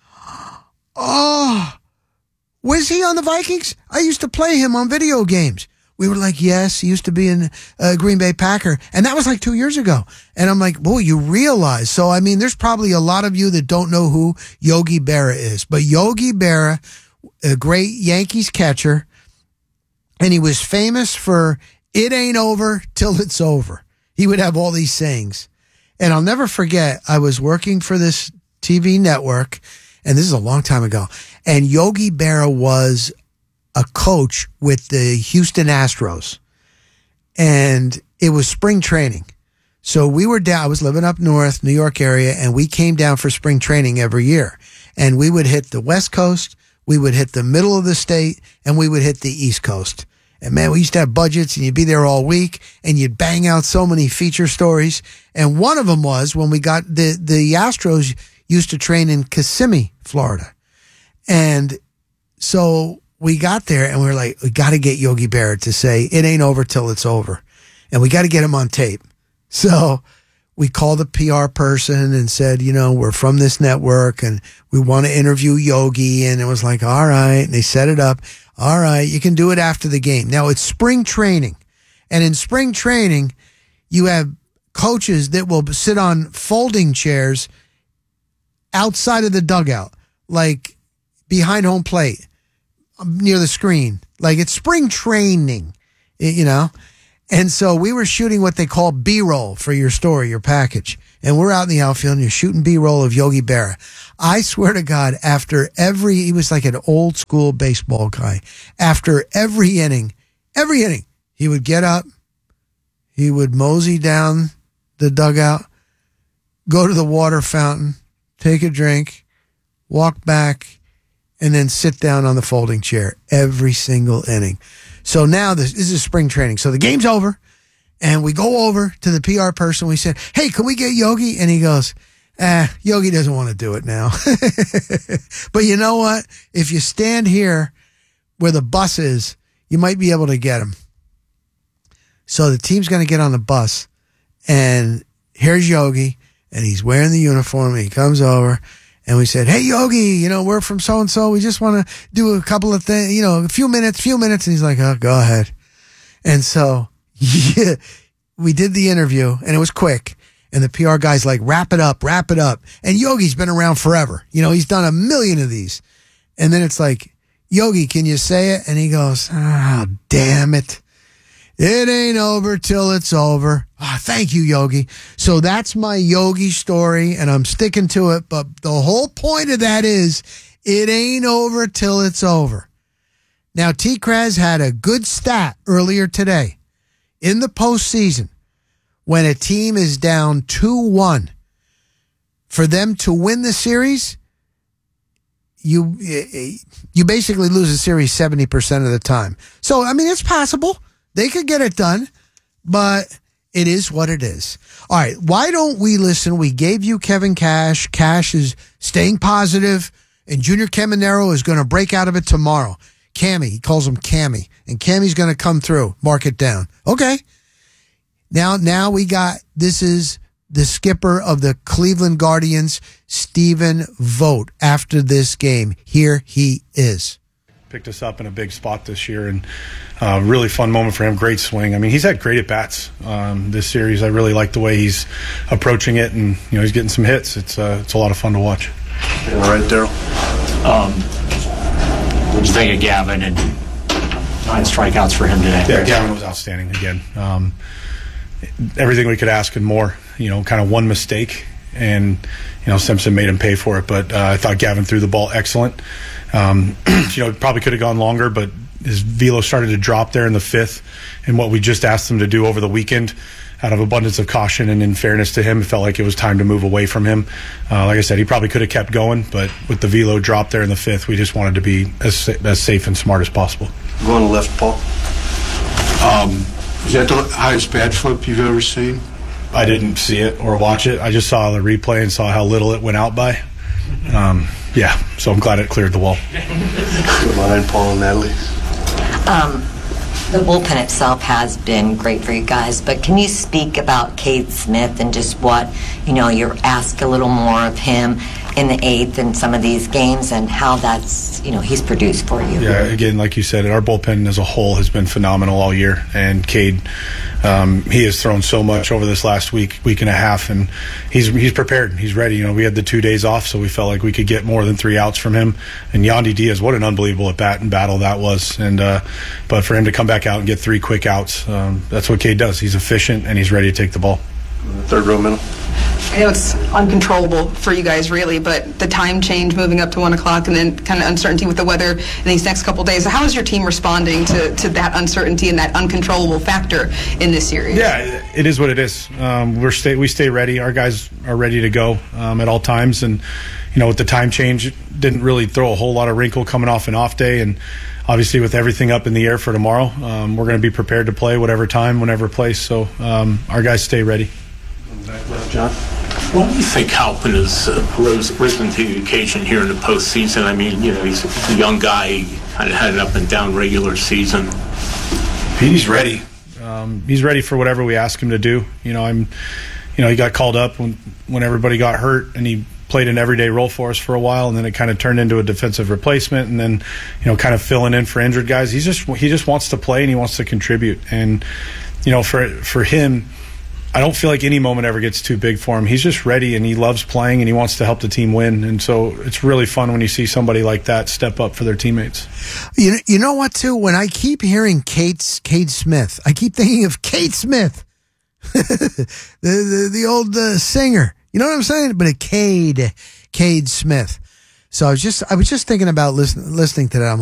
oh, was he on the Vikings? I used to play him on video games. We were like, yes, he used to be in Green Bay Packer. And that was like 2 years ago. And I'm like, boy, you realize. So, there's probably a lot of you that don't know who Yogi Berra is. But Yogi Berra, a great Yankees catcher, and he was famous for, it ain't over till it's over. He would have all these sayings. And I'll never forget, I was working for this TV network, and this is a long time ago, and Yogi Berra was a coach with the Houston Astros. And it was spring training. So we were down, I was living up north, New York area, and we came down for spring training every year. And we would hit the West Coast, we would hit the middle of the state, and we would hit the East Coast. And man, we used to have budgets, and you'd be there all week, and you'd bang out so many feature stories. And one of them was when we got the Astros used to train in Kissimmee, Florida. And so we got there, and we were like, we got to get Yogi Berra to say, it ain't over till it's over. And we got to get him on tape. So we called the PR person and said, we're from this network and we want to interview Yogi. And it was like, all right. And they set it up. All right, you can do it after the game. Now, it's spring training. And in spring training, you have coaches that will sit on folding chairs outside of the dugout, like behind home plate, near the screen. Like it's spring training, And so we were shooting what they call B-roll for your story, your package. And we're out in the outfield and you're shooting B-roll of Yogi Berra. I swear to God, he was like an old school baseball guy. After every inning, he would get up, he would mosey down the dugout, go to the water fountain, take a drink, walk back, and then sit down on the folding chair every single inning. So now this is spring training. So the game's over, and we go over to the PR person. We said, hey, can we get Yogi? And he goes, Yogi doesn't want to do it now. But you know what? If you stand here where the bus is, you might be able to get him. So the team's going to get on the bus, and here's Yogi, and he's wearing the uniform, and he comes over. And we said, hey, Yogi, we're from so-and-so. We just want to do a couple of things, a few minutes. And he's like, oh, go ahead. And so we did the interview, and it was quick. And the PR guy's like, wrap it up. And Yogi's been around forever. He's done 1 million of these. And then it's like, Yogi, can you say it? And he goes, damn it. It ain't over till it's over. Thank you, Yogi. So that's my Yogi story, and I'm sticking to it. But the whole point of that is it ain't over till it's over. Now, T-Kraz had a good stat earlier today. In the postseason, when a team is down 2-1, for them to win the series, you basically lose the series 70% of the time. So, it's possible. They could get it done, but it is what it is. All right, why don't we listen? We gave you Kevin Cash. Cash is staying positive, and Junior Caminero is going to break out of it tomorrow. Cammy, he calls him Cammy, and Cammy's going to come through. Mark it down. Okay. Now this is the skipper of the Cleveland Guardians, Stephen Vogt, after this game. Here he is. Picked us up in a big spot this year, and really fun moment for him. Great swing. He's had great at bats this series. I really like the way he's approaching it, and he's getting some hits. It's a lot of fun to watch. All right, Daryl. What did you think of Gavin and 9 strikeouts for him today? Yeah, Gavin was outstanding again. Everything we could ask and more. Kind of one mistake, and Simpson made him pay for it. But I thought Gavin threw the ball excellent. Probably could have gone longer, but his velo started to drop there in the 5th. And what we just asked him to do over the weekend, out of abundance of caution and in fairness to him, it felt like it was time to move away from him. Like I said, he probably could have kept going, but with the velo drop there in the 5th, we just wanted to be as safe and smart as possible. Going to left, Paul. Is that the highest bat flip you've ever seen? I didn't see it or watch it. I just saw the replay and saw how little it went out by. So I'm glad it cleared the wall. Good line, Paul and Natalie. The bullpen itself has been great for you guys, but can you speak about Cade Smith and just what, you're asked a little more of him in the 8th and some of these games and how that's, he's produced for you? Yeah, again, like you said, our bullpen as a whole has been phenomenal all year, and Cade, he has thrown so much over this last week and a half, and he's prepared. He's ready. We had the 2 days off, so we felt like we could get more than 3 outs from him. And Yandy Diaz, what an unbelievable at-bat and battle that was. And but for him to come back out and get 3 quick outs, that's what Cade does. He's efficient, and he's ready to take the ball. Third row middle. I know it's uncontrollable for you guys, really, but the time change moving up to 1 o'clock and then kind of uncertainty with the weather in these next couple of days. How is your team responding to that uncertainty and that uncontrollable factor in this series? Yeah, it is what it is. We stay ready. Our guys are ready to go at all times. And, with the time change, it didn't really throw a whole lot of wrinkle coming off an off day. And obviously with everything up in the air for tomorrow, we're going to be prepared to play whatever time, whenever place. So our guys stay ready. Back left, John. Why do you think Halpin has risen to the occasion here in the postseason? He's a young guy, kind of had an up and down regular season. He's ready. He's ready for whatever we ask him to do. he got called up when everybody got hurt, and he played an everyday role for us for a while, and then it kind of turned into a defensive replacement, and then kind of filling in for injured guys. He just wants to play, and he wants to contribute. And for him, I don't feel like any moment ever gets too big for him. He's just ready, and he loves playing, and he wants to help the team win. And so it's really fun when you see somebody like that step up for their teammates. You know what, too? When I keep hearing Cade Smith, I keep thinking of Cade Smith, the old singer. You know what I'm saying? But a Cade Smith. So I was just thinking about listening to that. I'm